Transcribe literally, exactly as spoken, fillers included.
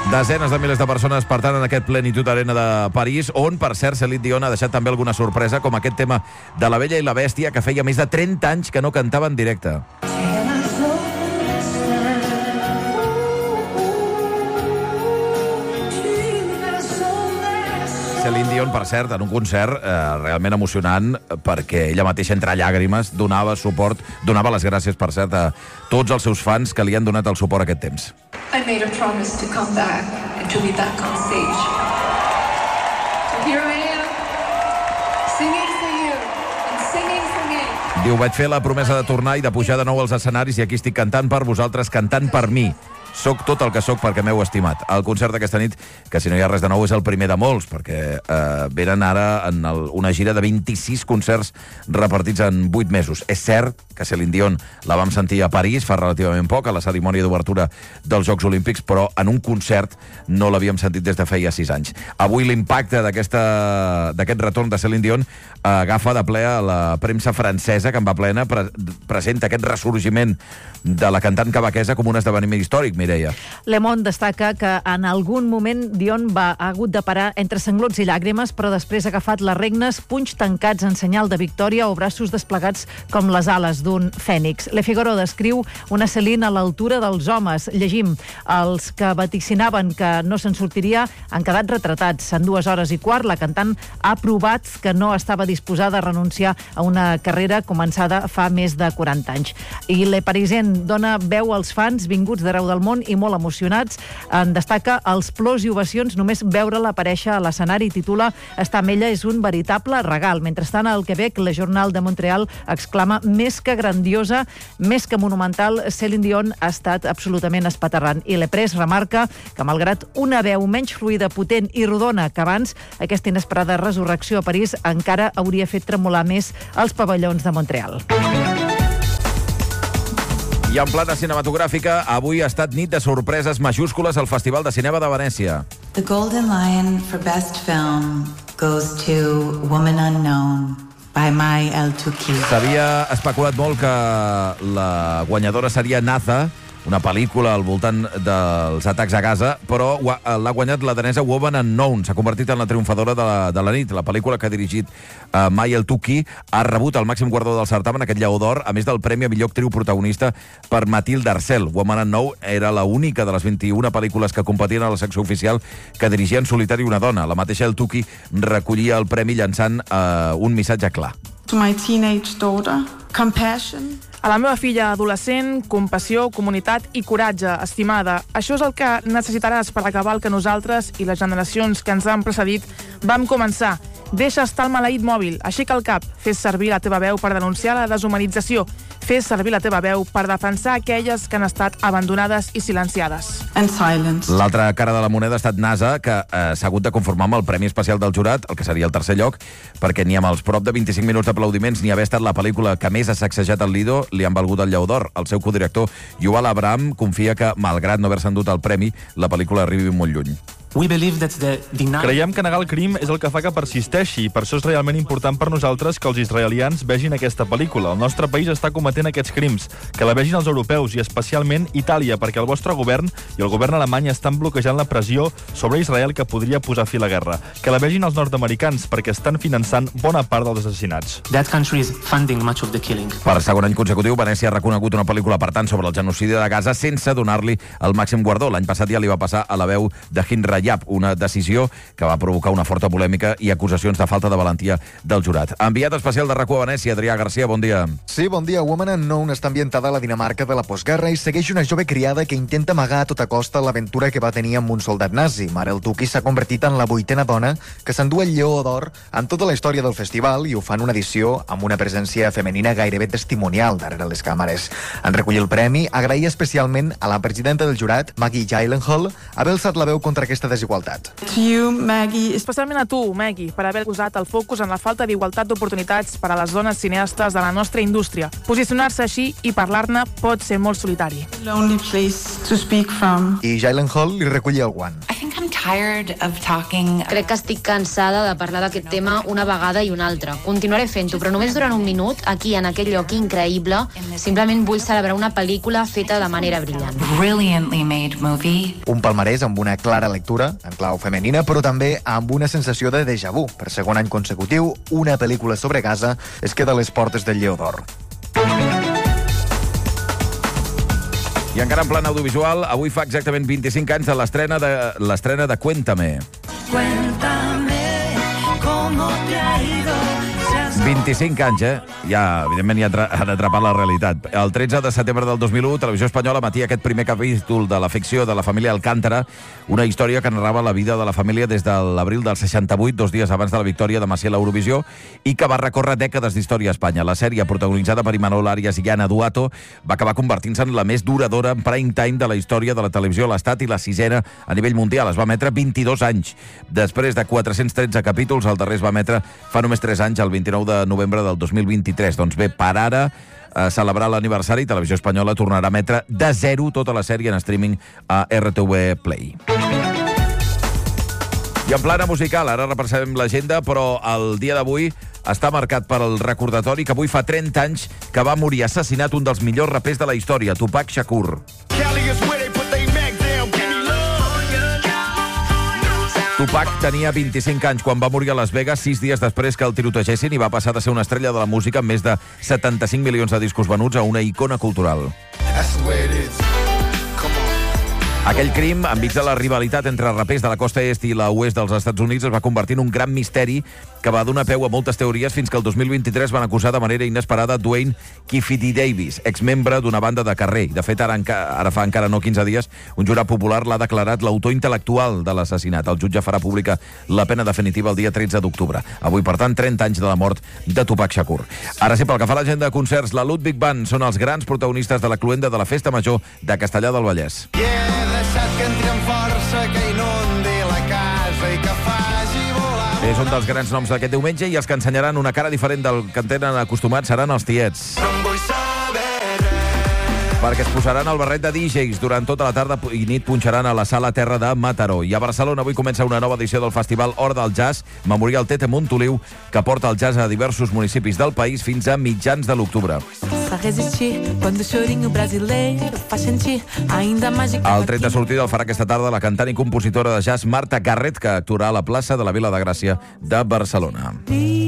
Desenes de milers de persones, per tant, en aquest Plenitud Arena de París, on, per cert, Celine Dion ha deixat també alguna sorpresa, com aquest tema de La Bella i la Bèstia, que feia més de trenta anys que no cantava en directe. Celine Dion, per cert, en un concert eh, realment emocionant, perquè ella mateixa, entre llàgrimes, donava suport, donava les gràcies, per cert, a tots els seus fans que li han donat el suport aquest temps. I made a promise to come back and to be back on stage. So here I am, singing for you and singing for me. Diu, vaig fer la promesa de tornar i de pujar de nou als escenaris i aquí estic cantant per vosaltres, cantant per mi. Soc tot el que soc perquè m'heu estimat. El concert d'aquesta nit, que si no hi ha res de nou, és el primer de molts, perquè eh, venen ara en el, una gira de vint-i-sis concerts repartits en vuit mesos. És cert que Celine Dion la vam sentir a París fa relativament poc, a la cerimònia d'obertura dels Jocs Olímpics, però en un concert no l'havíem sentit des de feia sis anys. Avui l'impacte d'aquest retorn de Celine Dion agafa de ple a la premsa francesa, que en va plena, pre presenta aquest ressorgiment de la cantant quebequesa com un esdeveniment històric, Mireia. Le Monde destaca que en algun moment Dion va ha hagut de parar entre sanglots i llàgrimes, però després ha agafat les regnes, punys tancats en senyal de victòria o braços desplegats com les ales d'un fènix. Le Figaro descriu una Celine a l'altura dels homes. Llegim, els que vaticinaven que no se'n sortiria han quedat retratats. En dues hores i quart, la cantant ha provat que no estava disposada a renunciar a una carrera començada fa més de quaranta anys. I Le Parisien dona veu als fans vinguts d'arreu del món i molt emocionats. En destaca els plors i ovacions només veure-la aparèixer a l'escenari i titula «Estar amb ella és un veritable regal». Mentrestant, al Quebec, Le Journal de Montreal exclama «Més que grandiosa, més que monumental, Celine Dion ha estat absolutament espaterrant». I Le Presse remarca que, malgrat una veu menys fluida, potent i rodona que abans, aquesta inesperada resurrecció a París encara hauria fet tremolar més els pavellons de Montreal. I en plana cinematogràfica, avui ha estat nit de sorpreses majúscules al Festival de Cinema de Venècia. The Golden Lion for Best Film goes to Woman Unknown by Mai El-Touki. S'havia especulat molt que la guanyadora seria Natha, una pel·lícula al voltant dels atacs a Gaza, però l'ha guanyat la danesa Woman Unknown. S'ha convertit en la triomfadora de la, de la nit. La pel·lícula que ha dirigit uh, Mai El-Touki ha rebut el màxim guardó del certamen, aquest Lleó d'Or, a més del premi a millor actriu protagonista per Mathilde Arcel. Woman Unknown era la única de les vint-i-una pel·lícules que competien a la secció oficial que dirigia en solitari una dona. La mateixa El-Touki recollia el premi llançant uh, un missatge clar. To my teenage daughter, compassion. A la meva filla adolescent, compassió, comunitat i coratge, estimada. Això és el que necessitaràs per acabar el que nosaltres i les generacions que ens han precedit vam començar. Deixa estar el maleït mòbil, aixeca el cap, fes servir la teva veu per denunciar la deshumanització, fes servir la teva veu per defensar aquelles que han estat abandonades i silenciades. And silence. L'altra cara de la moneda ha estat NASA, que eh, s'ha hagut de conformar amb el Premi Especial del Jurat, el que seria el tercer lloc, perquè ni amb els prop de vint-i-cinc minuts d'aplaudiments ni haver estat la pel·lícula que més ha sacsejat el Lido li han valgut el Lleó d'Or. El seu codirector, Yuval Abraham, confia que, malgrat no haver-se endut el premi, la pel·lícula arribi molt lluny. Creiem que negar el crim és el que fa que persisteixi, i per això és realment important per nosaltres que els israelians vegin aquesta pel·lícula. El nostre país està cometent aquests crims, que la vegin els europeus i especialment Itàlia, perquè el vostre govern i el govern alemany estan bloquejant la pressió sobre Israel que podria posar fi a la guerra. Que la vegin els nord-americans, perquè estan finançant bona part dels assassinats. Per segon any consecutiu, Venècia ha reconegut una pel·lícula per tant sobre el genocidi de Gaza sense donar-li el màxim guardó. L'any passat ja li va passar a la veu de Hinra Yap, una decisió que va provocar una forta polèmica i acusacions de falta de valentia del jurat. Enviat especial de RAC u a Venècia, Adrià Garcia, bon dia. Sí, bon dia. Woman Unknown està ambientada a la Dinamarca de la postguerra i segueix una jove criada que intenta amagar a tota costa l'aventura que va tenir amb un soldat nazi. Mai El-Touki s'ha convertit en la vuitena dona que s'endú el Lleó d'Or en tota la història del festival i ho fa en una edició amb una presència femenina gairebé testimonial darrere les càmeres. En recollir el premi, agraïa especialment a la presidenta del jurat, Maggie Gyllenhaal, haver alçat la veu contra aquesta desigualtat. To you, Maggie. Especialment a tu, Maggie, per haver posat el focus en la falta d'igualtat d'oportunitats per a les dones cineastes de la nostra indústria. Posicionar-se així i parlar-ne pot ser molt solitari. Lonely place to speak from. I Gyllenhaal li recollia el guant. I think I'm tired of talking. Crec que estic cansada de parlar d'aquest tema una vegada i una altra. Continuaré fent-ho, però només durant un minut, aquí, en aquell lloc increïble. Simplement vull celebrar una pel·lícula feta de manera brillant. Brilliantly made movie. Un palmarès amb una clara lectura, en clau femenina, però també amb una sensació de déjà vu. Per segon any consecutiu, una pel·lícula sobre casa es queda a les portes del Lleó d'Or. I encara en plan audiovisual, avui fa exactament vint-i-cinc anys de l'estrena de l'estrena de Cuéntame. Cuéntame cómo te ha ido. vint-i-cinc anys, eh? Ja, evidentment, ja han atrapat la realitat. El tretze de setembre del dos mil u, Televisió Espanyola emetia aquest primer capítol de la ficció de la família Alcántara, una història que narrava la vida de la família des de l'abril del seixanta-vuit, dos dies abans de la victòria de Maciel a l'Eurovisió, i que va recórrer dècades d'història a Espanya. La sèrie, protagonitzada per Imanol Arias i Yana Duato, va acabar convertint-se en la més duradora en prime time de la història de la televisió a l'Estat i la sisena a nivell mundial. Es va emetre vint-i-dos anys. Després de quatre-cents tretze capítols, el darrer es va emetre fa només tres anys, el vint-i-nou de novembre del dos mil vint-i-tres. Doncs bé, per ara, a celebrar l'aniversari, Televisió Espanyola tornarà a emetre de zero tota la sèrie en streaming a R T V Play. I en plana musical, ara repassem l'agenda, però el dia d'avui està marcat per el recordatori que avui fa trenta anys que va morir assassinat un dels millors rapers de la història, Tupac Shakur. Tupac tenia vint-i-cinc anys quan va morir a Las Vegas, sis dies després que el tirotegessin, i va passar de ser una estrella de la música amb més de setanta-cinc milions de discos venuts a una icona cultural. Aquell crim, enmig de la rivalitat entre rapers de la costa est i la oest dels Estats Units, es va convertir en un gran misteri que va donar peu a moltes teories fins que el dos mil vint-i-tres van acusar de manera inesperada Dwayne Kiffedy Davis, exmembre d'una banda de carrer. De fet, ara, ara fa encara no quinze dies, un jurat popular l'ha declarat l'autor intel·lectual de l'assassinat. El jutge farà pública la pena definitiva el dia tretze d'octubre. Avui, per tant, trenta anys de la mort de Tupac Shakur. Ara sí, pel que fa a l'agenda de concerts, la Ludwig Band són els grans protagonistes de la cloenda de la Festa Major de Castellar del Vallès. Yeah, deixat que entri amb força, que inundi la casa i que faci volar... És un dels grans noms d'aquest diumenge, i els que ensenyaran una cara diferent del que en tenen acostumats seran els tiets. No em vull saber perquè es posaran el barret de D Js durant tota la tarda i nit punxaran a la Sala Terra de Mataró. I a Barcelona avui comença una nova edició del Festival Hora del Jazz, Memorial Tete Montoliu, que porta el jazz a diversos municipis del país fins a mitjans de l'octubre. El tret de sortida el farà aquesta tarda la cantant i compositora de jazz Marta Garret, que actuarà a la plaça de la Vila de Gràcia de Barcelona.